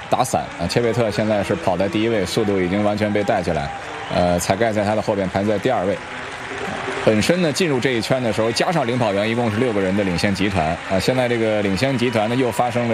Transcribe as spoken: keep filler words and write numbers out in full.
打散啊。切贝特现在是跑在第一位，速度已经完全被带起来。呃，彩盖在他的后边排在第二位。本身呢，进入这一圈的时候，加上领跑员，一共是六个人的领先集团啊。现在这个领先集团呢，又发生了